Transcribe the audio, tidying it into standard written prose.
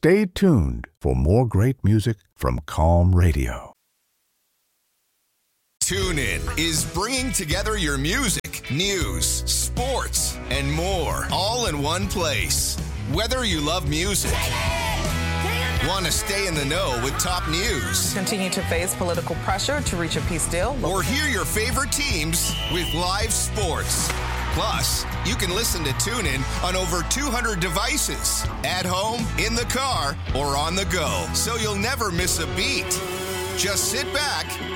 Stay tuned for more great music from Calm Radio. TuneIn is bringing together your music, news, sports, and more, all in one place. Whether you love music, want to stay in the know with top news, continue to face political pressure to reach a peace deal, or hear your favorite teams with live sports. Plus, you can listen to TuneIn on over 200 devices, at home, in the car, or on the go, so you'll never miss a beat. Just sit back,